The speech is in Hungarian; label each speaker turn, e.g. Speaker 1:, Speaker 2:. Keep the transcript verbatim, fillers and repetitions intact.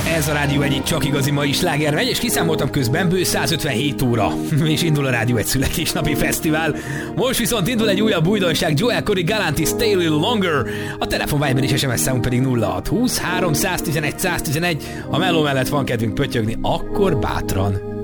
Speaker 1: Ez a rádió egyik csak igazi mai sláger megy, és kiszámoltam közben bő száz ötvenhét óra, és indul a rádió egy születésnapi fesztivál. Most viszont indul egy újabb újdonság, Joel Corey Galanti Stay a Little Longer, a telefon Viber és es em es számunk pedig nulla hat húsz három száz tizenegy száz tizenegy. Ha melló mellett van kedvünk pötyögni, akkor bátran